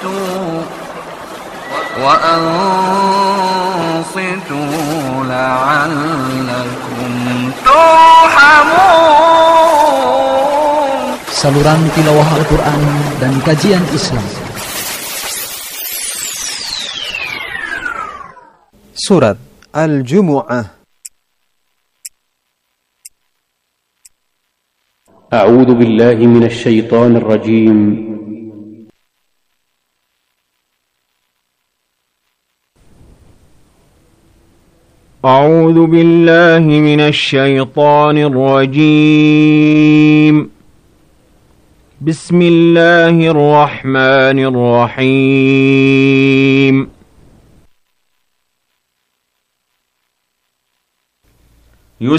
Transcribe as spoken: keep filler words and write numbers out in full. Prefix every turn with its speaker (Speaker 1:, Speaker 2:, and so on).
Speaker 1: وأنصتوا لعلكم ترحمون.
Speaker 2: Saluran tilawah Al-Quran dan kajian Islam.
Speaker 3: Surat Al-Jumu'ah.
Speaker 4: أعوذ بالله من الشيطان الرجيم.
Speaker 5: أعوذ بالله من الشيطان الرجيم. بسم الله الرحمن الرحيم.